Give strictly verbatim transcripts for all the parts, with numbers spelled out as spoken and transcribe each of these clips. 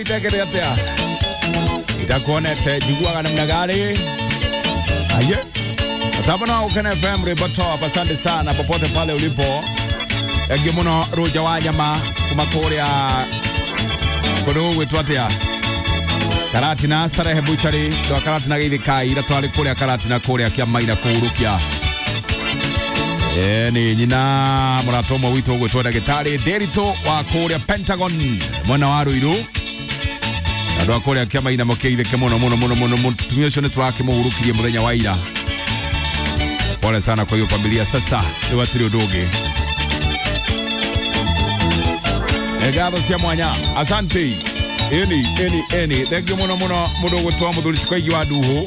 Itegere atia. Itakuonete jiguaga namna gani? Aye. Tabana ukana F M Riboto, asante sana popote pale ulipo. Egi muno Roja Wanyama kumakoria kodo wetu atia. Karati na starehe buchari to karati na gidi kai ira twali kuria karati na kuria kia maina kurukia. Eni nyina muratomo wito gwetu dagitari Derito wa kuria Pentagon mwana waru iru. Ado kuria kia maina mokeide kemono mono mono mono mono tumiyosho netu wake muhurukirie murenya wa ira. Pole sana kwa hiyo familia sasa iwatiri udoge. Egado siya mwanya asante. Eni, eni, eni. Thank you mono mono mudogo tuwa muduli chikoigi wa duho.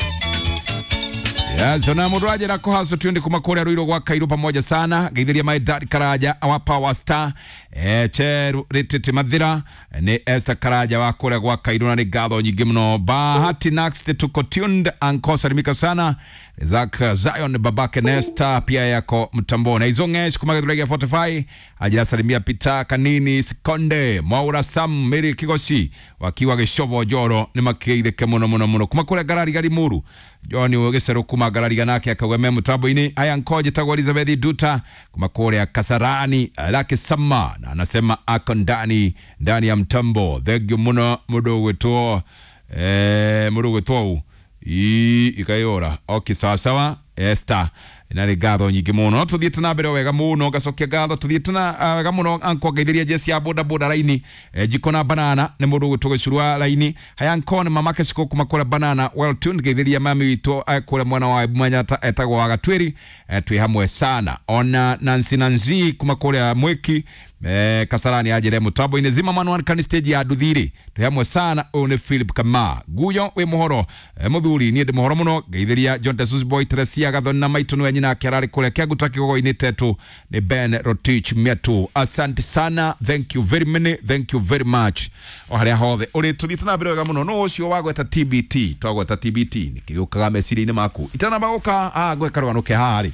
Yes, na muduaje na kuhaso tuyondi kumakore ruiro kwa kairu pamoja sana. Gaidiria mae dadi Karaja awa Power Star. E, cheru rititi madhira. Ni Esther Karaja wakore kwa kairu na ni gado njigimno. Bahati next tuko tuned. Ankosa rimika sana. Zak Zion babake Nesta pia yako mtambona. Izongesh kumagadulege arobaini ajila salimia Pita Kanini Sikonde Maura Sam Meri Kigoshi wakiwa Geshovo Joro ni makeide kemono mono mono kumakore garari gari muru Joni ugesero kuma garari ganake akaweme mtambo ini haya nkoje tago Elizabeth Duta kumakore ya Kasarani lake Sama na anasema ako ndani ndani ya mtambo thegyo muno mudogo tuo eh, mudogo tuo I ikayora okay sawa sawa Esther nari gatho nyingi muno tuthiete na mbere wega muno gacokia gatho tuthiete na wega muno anko gaidiria jesi ya boda boda raini e, jikona banana ne mudu gutugicurwa raini haya nkone mamake siko kumakora banana well tuned gaidiria mami wito akore mwana wa mwanyata etagwo wa Gatwiri e, twi hamwe sana ona Nancy Nanzi kumakora mweki e, Kasarani ajere mutabo ine zima manu kan stage ya Duthiri twi hamwe sana one Philip Kama guyo we muhoro e, muthuri ni de muhoro muno gaidiria John Jesus Boy Teresia gathona maitunu na kerari kule kia gutaki gogo initetu ni Ben Rotich Metu. Asante sana, thank you very many, thank you very much. Oharia hothe uri tulitana biro ga muno no ucio wagweta T B T twagweta T B T nikiukaga meciri-ini maku itana bagoka ah gwe karwano ke hari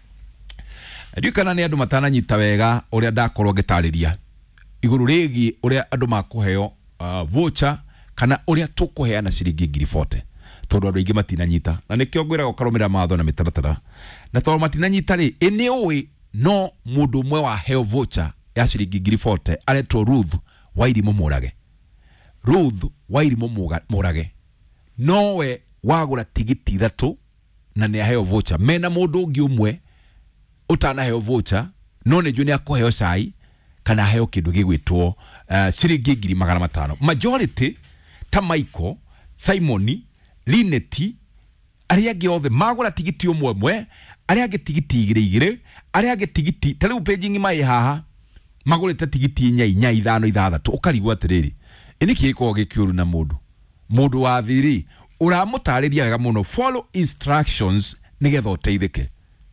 ndikana ni andu matana nyita wega uria ndakorwo ngitariria iguru rigi uria andu makuheo uh, voucher kana uria tukuheana ciringi ngiri arobaini tondu andu ingi matina nyita na nikio ngwira gukarumira matho na mitaratara na tondu matina nyita ri ene owi no mundu mwe wa heo voucher ya ciringi ngiri arobaini aretwo Ruth Wairimu Murage Ruth Wairimu Murage nowe wagura tigiti ithatu na ni heo voucher mena mundu ungi umwe utana heo voucher no ne juni akoheo sai kana heo kindu gigwitwo uh, ciringi ngiri magana matano majority ta Michael Simoni Lineti aria giothe magura tigiti umwe mwe aria ge tigiti igire igire aria ge tigiti tariu page ngi mai haha magurite tigiti nya inya ithano ithathatu ukarigwa atiriri ini kiiko gikiuru na mundu mundu wa thiri uramutariria wega muno follow instructions nigetha uteithike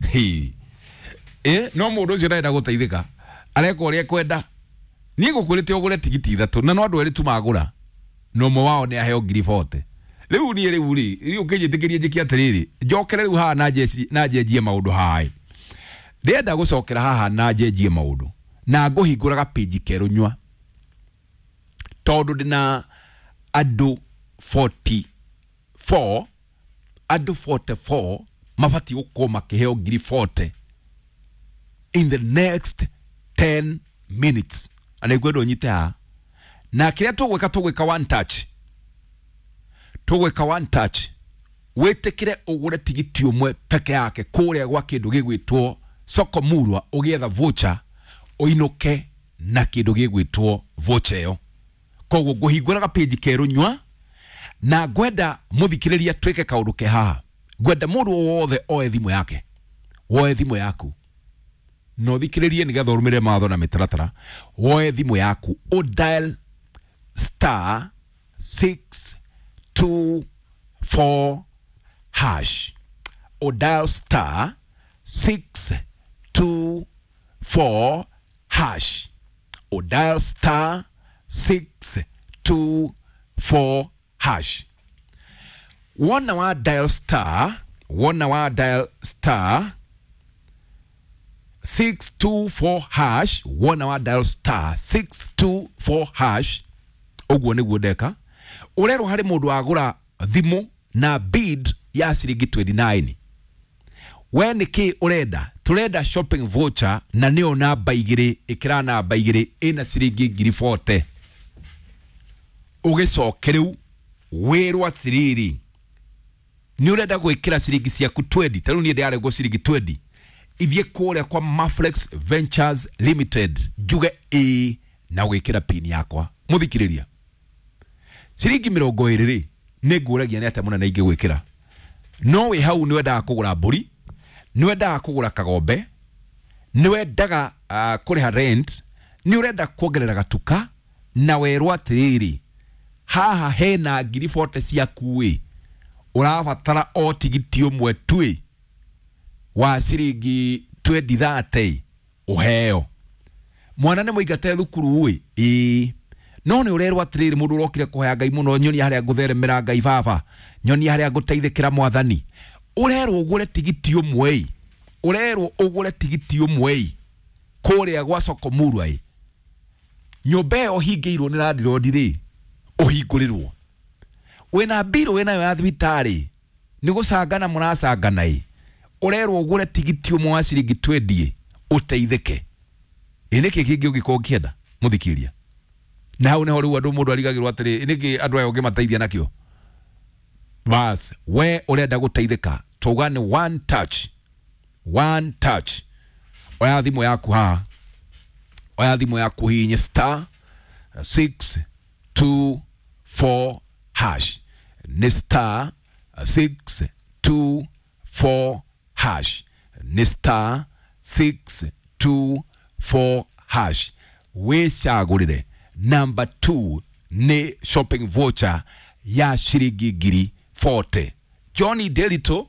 eh no mundu ucio ndaenda guteithika areko ria kwenda ni gukurite ugure tigiti ithatu na no andu eri tu magura no mo wao ni aheo ngiri arobaini Lewu ni lewu ri ri ukijitikiria jiki atiriri njokere riu haha na jesi na jejie maundu hai ndenda gucokera haha na jejie maundu na nguhinguraga page keru nywa tondu ndina andu forty-four andu forty-four mabati gukoma makiheo ngiri arobaini in the next ten minutes anegwedo nyite ha na kiria tugweka tugweka one touch tugweka one touch wetekire ugure tigiti umwe peke yake kuria gwa kindu gigwitwo soko murwa ugietha voucher oinuke na kindu gigwitwo voucher yo koguo nguhinguraga page keru nywa na gwenda muthikiriria twike kaundu ke haha gwenda mundu wothe oe thimu yake woe thimu yaku no thikiririe nigetha urumire matho na mitaratara woe thimu yaku o dial star six two four hash or dial star six two four hash or dial star six two four hash one hour dial star one hour dial star six two four hash one hour dial star six two four hash Oguo niguo ndeka. Urero hari mundu agura thimu na bid ya ciringi twenty-nine. We niki urenda? Turenda shopping voucher na nio namba igiri, ikira namba igiri ina ciringi ngiri forty. Ugicoke riu wirwa atiriri ni urenda gwikira ciringi ciaku twenty, taru ni ndare go ciringi twenty, ithie kuria kwa Maflex Ventures Limited juge e na gwikira pin yakwa. Muthikiriria ciringi mirongo iri ni nguragia ni atamuna na ingi gwikira. No we hau ni wenda kugura mburi, ni wenda kugura kagombe, ni wendaga uh, kuriha rent, ni urenda kuongerera gatuka na werwa atiriri haha hena ngiri forty ciaku wi urabatara o tigiti umwe twi wa ciringi twenty thirty uheo. Mwana ne muigate thukuru wi ii no ni urerwa atiriri mundu urokire kuhoya Ngai muno, nyoni haria ngutheremera Ngai baba, nyoni haria nguteithikira mwathani. Urerwa ugure tigiti umwe, urerwa ugure tigiti umwe kuria gwa soko murwa ii nyumba yo hingiirwo ni landlord ri uhingũrĩrwo. Wena biro wena ya thibitari ni gucangana muracangana ii urerwo ugure tigiti umwe wa ciringi twenty uteithike. Iniki kingi ugiko kienda muthikiria na hau neho riu andu mundu arigagirwo atiri iniki andu ayo ngimateithia nakio. Bas we urenda guteithika tugane one touch, one touch. Oya thimu yaku ha, oya thimu yaku hinye star six two four hash, ni star six two four hash, ni star six two four hash. We cagurire number two ni shopping voucher ya ciringi ngiri forty. Johnny Delito,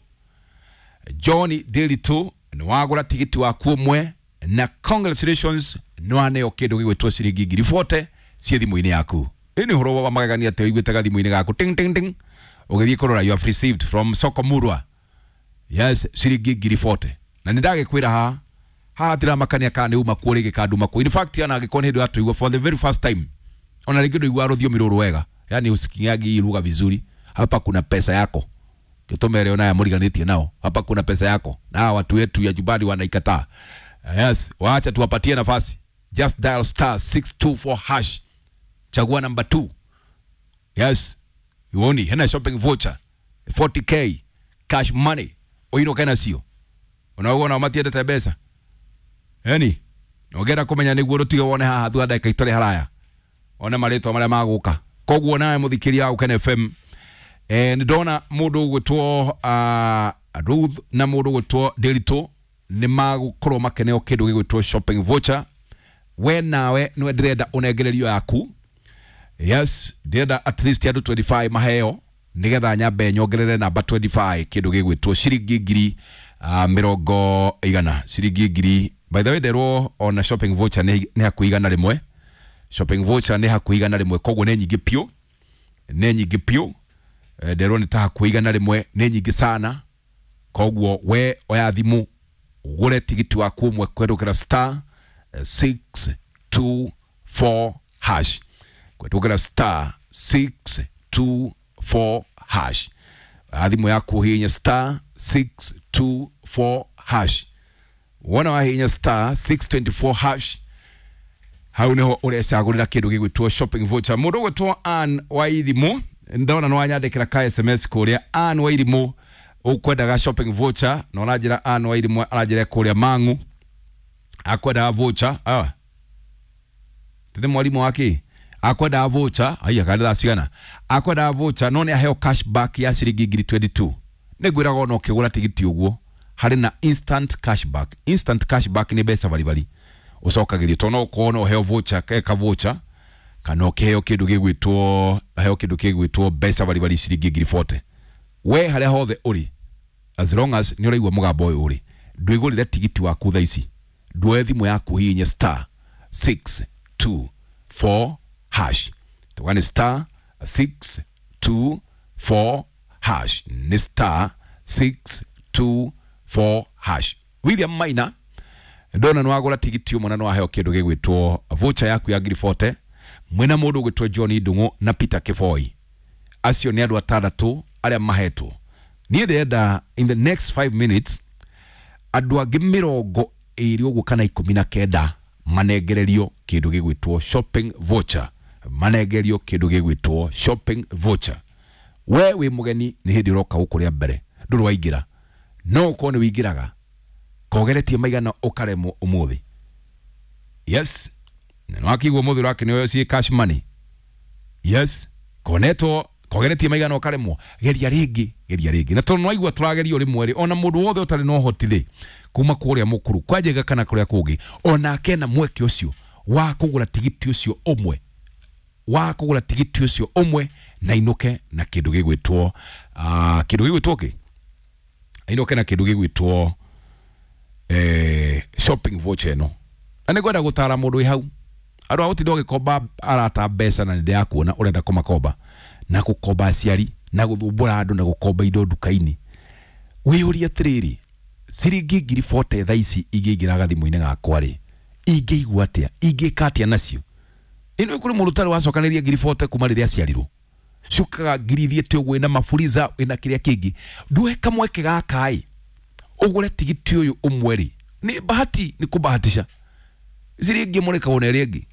Johnny Delito ni wagura tigiti waku umwe na congratulations nwane okindu gigwitwo ciringi ngiri forty cie thimu-ini yaku. Ini horo wa magagania te igwetaga thimu-ini gaku ting ting ting ugithie kurora you have received from Soko Murwa. Yes, ciringi ngiri forty. Na nindagikwira ha ha tira makania kana uma kurige kandu mako. In fact yana gikoni ndio atu for the very first time ona ligido igwa ruthio miruru wega, yani usikinyagi iruga vizuri. Hapa kuna pesa yako kitomere ona ya muriganitie nao. Hapa kuna pesa yako na watu wetu ya jubani wanaikataa. Yes, waacha tuwapatie nafasi. Just dial star six two four hash, chagua number two. Yes, uoni hena shopping voucher forty K cash money oino kana sio unaona matiende tebesa yani ogera kumenya niguo rutigo wone haha thua ndeka itore haraya ona maritwa maria maguka koguo nae muthikiria ukene F M. Eh, ndona mundu gwitwo uh, Ruth na mundu gwitwo Delito ni magukorwo makeneo kindu gigwitwo shopping voucher. We nawe nwe ndirenda unengererio yaku. Yes, ndirenda at least andu twenty-five maheo nigetha nyambe nyongerere namba twenty-five kindu gigwitwo ciringi ngiri uh, mirongo igana ciringi ngiri. By the way, derwo on shopping voucher ni, ni hakuigana rimwe. Shopping voucher ni hakuigana rimwe koguo ni nyingi pio, ni nyingi pio. E, derwo ni ta hakuigana rimwe, ni nyingi sana. Koguo we oya thimu ugure tigiti waku umwe kwendukira star six two four hash, kwendukira star six two four hash. Athimu yaku hinya star six two four hash. Wana wa hinya star six two four hash. Hau neho urecagurira kindu gigwitwo shopping voucher. Mundu gwitwo Ann wa Irimu ndona no anyandikira ka S M S kuria Ann wa Irimu ukwendaga shopping voucher na unajira Ann wa Irimu arajira kuria Mangu akwenda voucher. Ah, tete mwalimu wake akwenda voucher aya kada ciana akwenda voucher no ni aheo cashback ya ciringi ngiri twenty-two. Negwiraga no kigura tigiti uguo hari na instant cashback. Instant cashback ni besa bali bali ucokagirio tono kuona uheo voucher keka voucher kana ukiheo kindu gigwitwo heo kindu gigwitwo besa bali bali ciringi ngiri forty. We haria hothe uri as long as ni uraigwa mugambo uyu uri ndwigurire tigiti waku tha ici ndwe thimu yaku hinya star six two four hash. Tugane star six two four hash ni star six two four hash. William Maina ndona no agura tigiti umwe na no aheo kindu gigwitwo voucher yaku ya ngiri forty. mwena mundu gwitwo John Ndungu na Peter Kivoi acio ni andu atandatu aria mahetwo ni ndenda in the next five minutes andu angi mirongo iri uguo kana ikumi na kenda manengererio kindu gigwitwo shopping voucher manengererio kindu gigwitwo shopping voucher we wi mugeni ni hindi roka ukuria mbere nduru waingira no ko ni wingiraga kogeretie maigana ukaremo umuthi yes no akigwo muthi rake niyo si cash money yes koneto kogeretie maigana ukaremo geria ringi geria ringi na tono aigwa turagerio rimwe ri ona mundu wothe utari no hotire kuma kuria mukuru kwajega kana kuria kungi ona akena mweke ucio wa kugura tigiti ucio umwe wa kugura tigiti ucio umwe na inuke na kindu gigwitwo ah uh, kindu gigwitwo ki inuke na kindu gigwitwo eh shopping voucher no ane gwenda gutara mundu hau andu a gutindo gikomba arata mbeca na ndi yakuona urenda kumakomba na gukomba aciari na guthumbura andu na gukomba indo dukaini wiyuria tiriri siringi ngiri forty thaici ingingiraga thimu-ini gakwa ri ingĩigua atia ingĩka atia nacio ino kuri mundu tari wacokaniria ngiri forty kuma riria aciarirwo cukaga ngiri thiete ugwe na mafuriza ina kiria kingi ndue kamweke gakai ugure tigiti uyu umweri ni bahati ni kubahatisha siringi mureka wona ringi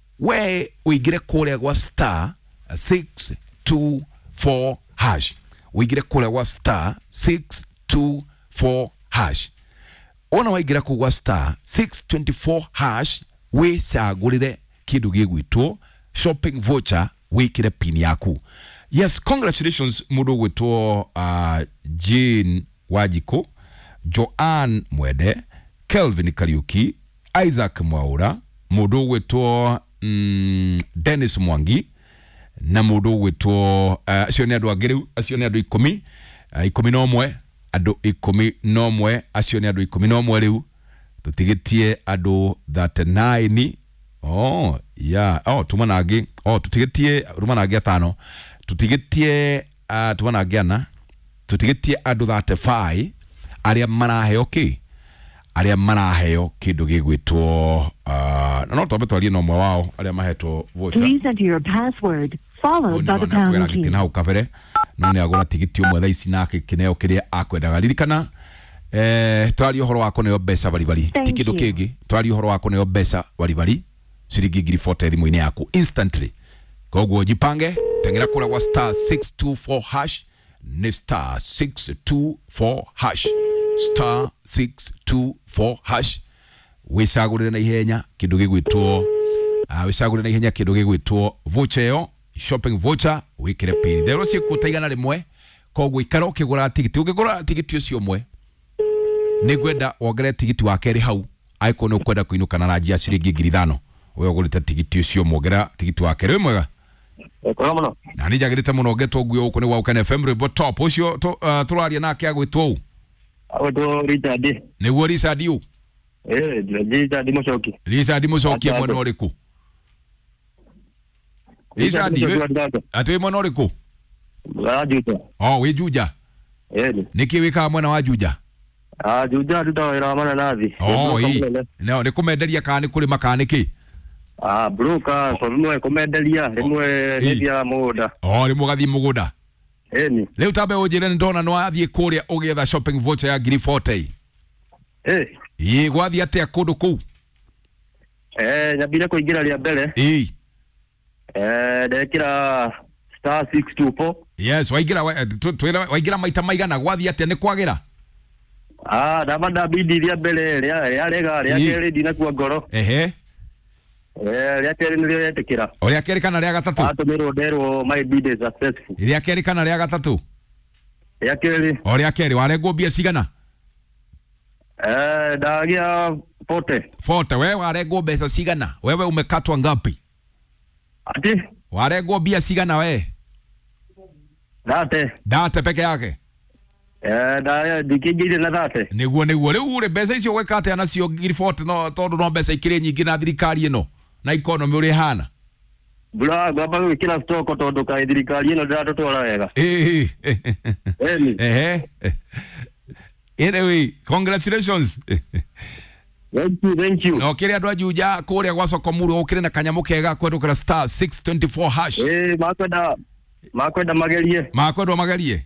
we uigire kuria gwa star six two four hash uigire kuria gwa star six two four hash ona waigira kugwa star six two four hash we sagurire kindu gigwitwo shopping voucher wikire pin yaku. Yes, congratulations mundu gwitwo uh, Jean Wajiko, Joanne Mwede, Kelvin Kariuki, Isaac Mwaura, mundu gwitwo mm, Dennis Mwangi na mundu gwitwo uh, acio ni andu agiru acio ni andu ikumi uh, ikumi na umwe andu ikumi na umwe acio ni andu ikumi na umwe riu tutigitie andu thirty-nine. Oh yeah, oh tumanagi oh tutigitie rumanagi atano tutigitie uh, tumanagi ana tutigitie andu thirty-five aria maraheo ki aria maraheo kindu gigwitwo uh, no tobe twali no mwe wao aria mahetwo voucher. Please enter your password followed by the pound key. Kina ukavere no ne agora tigiti umwe thaici nake kineo kiria akwendaga ririkana eh twali uhoro wako ne obesa bali bali tikindo kingi twali uhoro wako ne obesa bali bali siringi ngiri forty thimu-ini yaku instantly koguo jipange tengera kura wa star six two four hash ni star six two four hash star six two four hash wisagurire na ihenya kindu gigwitwo uh, wisagurire na ihenya kindu gigwitwo voucher yo shopping voucher wikire pin thero cie kutaigana rimwe koguo ikara ukigura tigiti ukigura tigiti ucio mwe ni gwenda wongere tigiti wa keri hau aiko no kwenda kuinuka na rajia siringi ngiri thano wewe gulita tigiti ucio mwogera tigiti wa keri mwega ekora muno na ni jagirite muno geto guyo uko ni wa ukane F M Rebo top ucio to uh, turaria nake agwitwo u awo Richard ni wo Richard u eh Richard Mucoki Richard Mucoki mwana uriku Richard ati mwana uriku Juja oh we Juja eh niki wika mwana wa Juja ah Juja tutawira mana nathi oh hii no ni kumenderia kana ni kuri makaniki ah broka so rimwe kumenderia rimwe ndia muda oh rimwe gathi muguda eni leo tabe ujire ndona no athie kuria ugetha shopping voucher ya ngiri forty eh ii gwathi atia kundu ku eh nyabire kuingira ria mbere ii eh ndekira star six two four yes waigira twira waigira maita maigana gwathi atia ni kwagira ah ndabanda bidi ria mbere ria ria rega ria keri dina kwa ngoro ehe eh ria keri ndio yetekira o ria keri kana ria gatatu atumiro derwo my bid is successful ria keri kana ria gatatu ria keri o ria keri warengwo bia cigana eh dagia forty forty wewe warengwo mbeca cigana wewe umekatwa ngapi ati warengwo bia cigana we date date peke yake eh da dikijire na date niguo niguo riu uri mbeca icio gwekate anacio ngiri forty no tondu no mbeca ikire nyingi na thirikari ino na economy uri hana bula gaba kila stock tondu ka thirikari ino ndatotwara wega eh eni eh anyway congratulations Thank you, thank you. No kile andå ajuja kuria gwa soko muru ukire na kanyamu kega kwendukira star six twenty-four hash. Eh, makwenda makwenda magerie. Makwenda magerie.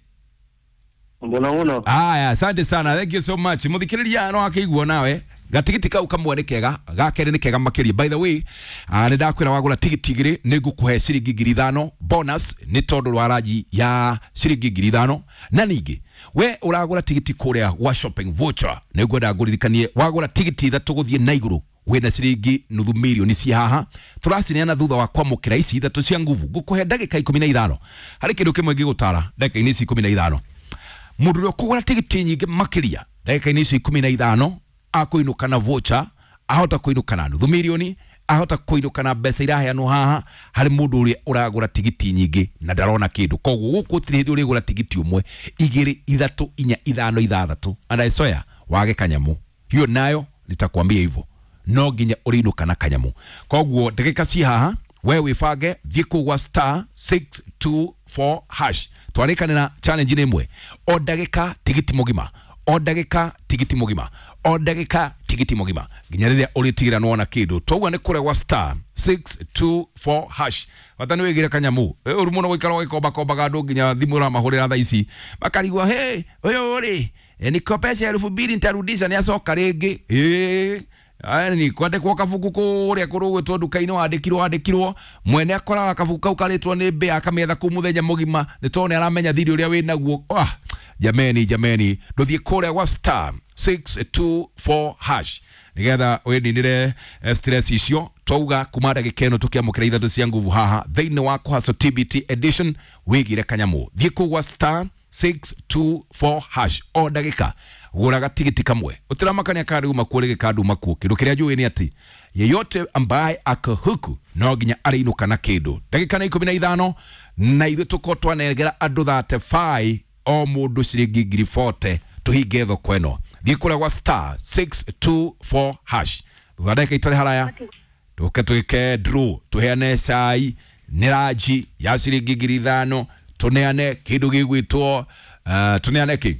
Mbona uno? Aya, asante sana. Thank you so much. Muthikiriria no akiguo nawe. Gatigiti kau kamwe ni kega, gakere ni kega makiria. By the way, uh, ni ndakwira wagura tigiti igiri ni ngukuhe ciringi ngiri ithano bonus ni tondu rwa raji ya ciringi ngiri ithano. Na ningi we uragura tigiti kuria wa shopping voucher ni ngwenda nguririkanie wagura tigiti ithatu guthie na iguru wina ciringi nuthu milioni cia haha turaciniana thutha wa kwamukira ici ithatu cia nguvu ngukuhe ndagika ikumi na ithano hari kindu kimwe ngigutara ndagika ici ikumi na ithano mundu uri kugura tigiti nyingi makiria ndagika ici ikumi na ithano akuinuka na voucher ahota kuinuka na nuthu milioni ahota kuinuka na mbeca iraheanwo haha hari mundu uri uragura tigiti nyingi na ndarona kindu koguo guku tiri hindi uri gura tigiti umwe igiri ithatu inya ithano ithathatu and I swear wage kanyamu hiyo nayo nitakwambia hivyo no ginya urinuka na kanyamu koguo ndagika ci haha we wifange thie kugwa star six two four hash twarikanira challenge imwe o ndagika tigiti mugima o ndagika tigiti mugima o ndagika tigiti mugima ginya riria uritigira nona kindu togwa ni kure wa star six two four hash watani wigire kanyamu e uri muno gwikara gikomba komba gandu ginya thimu ra mahurira tha ici makarigwa hey uyu uri e nikopesha elfu mbili ntarudisha ni acoka ringi eh ani kwande kwa kabuku kuria kurugwitwo nduka-ini wandikirwo wandikirwo mwene akora kabuku kau karitwo ni mbe akametha ku muthenya mugima ni tone aramenya thiri uria winaguo ah jameni jameni nduthie kuria wa star six two four hash nigetha wininire stress icio twauga kuma ndagika ino tukiamukira ithatu cia nguvu haha thiini wa Kuhaso T B T edition wigire kanyamu thie kugwa star six two four hash o ndagika guraga tigiti kamwe utiramakania kari makuorege kadu makuo kindu kiria njui ni ati yeyote ambaye akahuku no ginya ariinuka na kindu ndagika na ikumi na ithano na ithu tukotwa negera andu thirty-five o mundu ciringi ngiri forty tuhinge tho kweno thie kuragwa star six two four hash thadeka itare haraya tuke tuike draw tuheane cai niraji ya ciringi ngiri ithano tuneane kindu gigwitwo uh, tuneane ki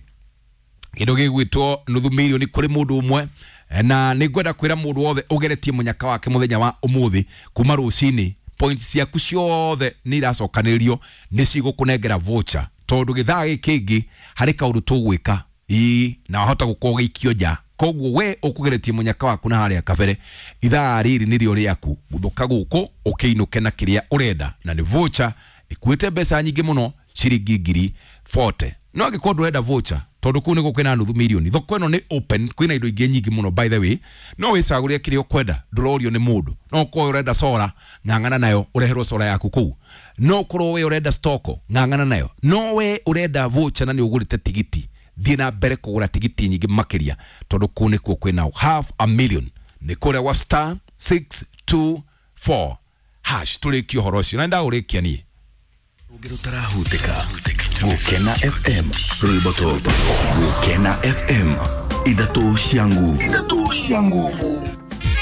kindu gigwitwo nuthu milioni kuri mundu umwe na ningwenda kwira mundu wothe ugeretie munyaka wake muthenya wa umuthi kuma rucini points ciaku ciothe ni iracokanirio ni cigukunengera voucher tondu githaa gikingi hari kaundu tugwika ii na wahota gukorwo gikio nja koguo we ukugeretie munyaka waku na haria kabere ithaa riri nirio riaku guthuka guku ukiinuke na kiria urenda na ni voucher ikuite mbeca nyingi muno ciringi ngiri forty no agikorwo urenda voucher tondu kuu niguo kwina nuthu milioni thoko ino ni open kwina indo ingi nyingi muno by the way no wicaguria kiria ukwenda ndurorio ni mundu no ko urenda sora ng'ang'ana nayo ureherwo sora yaku kuu no korwo we urenda stoko ng'ang'ana nayo no we urenda voucher na ni ugurite tigiti thie na mbere kugura tigiti nyingi makiria tondu kuu nikuo kwina half a million ni kure wa star six two four hash turikio horo ucio na nda urikia nie Ugero tarahutika Gukena F M Rwiboto Gukena F M Idatu cia nguvu Idatu cia nguvu